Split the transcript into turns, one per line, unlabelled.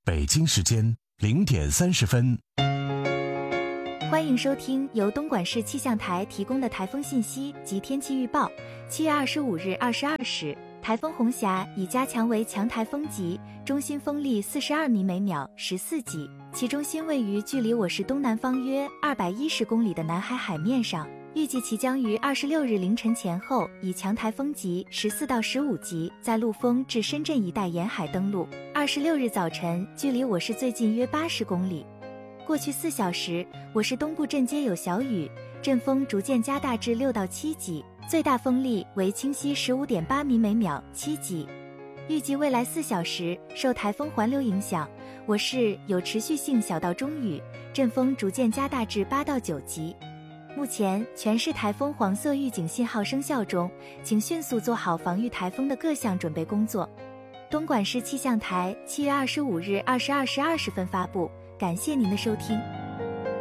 北京时间0点30分。
欢迎收听由东莞市气象台提供的台风信息及天气预报。7月25日22时，台风红霞已加强为强台风级，中心风力42米每秒14级，其中心位于距离我市东南方约210公里的南海海面上。预计其将于26日凌晨前后以强台风级14到15级在陆丰至深圳一带沿海登陆。26日早晨距离我市最近约80公里。过去4小时，我市东部阵街有小雨，阵风逐渐加大至6到7级，最大风力为清晰 15.8米每秒7级。预计未来4小时，受台风环流影响，我市有持续性小到中雨，阵风逐渐加大至8到9级。目前全市台风黄色预警信号生效中，请迅速做好防御台风的各项准备工作。东莞市气象台7月25日22时20分发布，感谢您的收听。